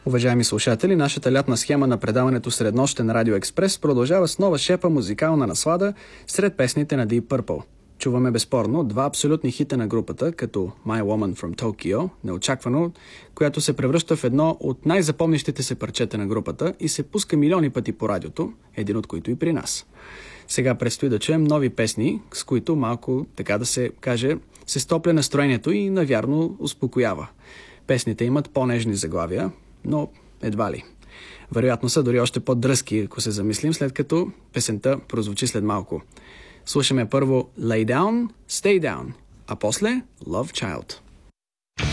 Уважаеми слушатели, нашата лятна схема на предаването Среднощен Радио Експрес продължава с нова шепа музикална наслада сред песните на Deep Purple. Чуваме безспорно два абсолютни хита на групата, като My Woman from Tokyo, неочаквано, която се превръща в едно от най-запомнящите се парчета на групата и се пуска милиони пъти по радиото, един от които и при нас. Сега предстои да чуем нови песни, с които малко, така да се каже, се стопля настроението и навярно успокоява. Песните имат по-нежни заглавия, но едва ли. Вероятно са дори още по-дръзки, ако се замислим, след като песента прозвучи след малко. Слушаме първо Lay Down, Stay Down, а после Love Child.